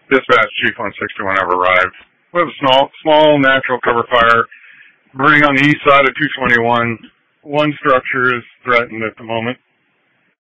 Dispatch Chief 161 have arrived. We have a small natural cover fire burning on the east side of 221. One structure is threatened at the moment.